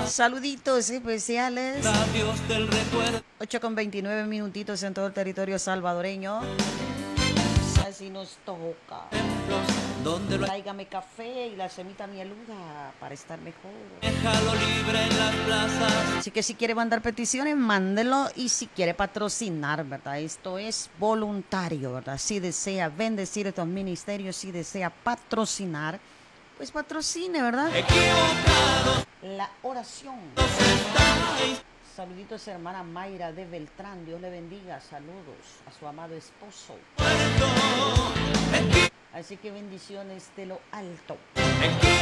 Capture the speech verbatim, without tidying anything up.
Saluditos especiales. ocho con veintinueve minutitos en todo el territorio salvadoreño. Así nos toca. Tráigame café y la semita mieluda para estar mejor. Déjalo libre en las plazas. Así que si quiere mandar peticiones, mándelo. Y si quiere patrocinar, ¿verdad? Esto es voluntario, ¿verdad? Si desea bendecir estos ministerios, si desea patrocinar, pues patrocine, ¿verdad? Equivocado. La oración. Saluditos, hermana Mayra de Beltrán. Dios le bendiga. Saludos a su amado esposo. Así que bendiciones de lo alto.